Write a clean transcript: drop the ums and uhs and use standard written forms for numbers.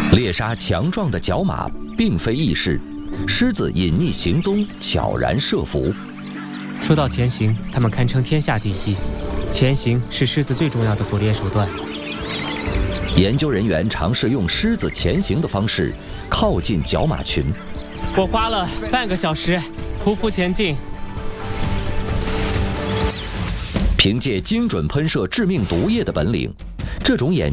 猎杀强壮的角马并非易事，狮子隐匿行踪，悄然设伏。 说到潜行，它们堪称天下第一。潜行是狮子最重要的捕猎手段。 研究人员尝试用狮子潜行的方式靠近角马群。 我花了半个小时匍匐前进。 凭借精准喷射致命毒液的本领，这种眼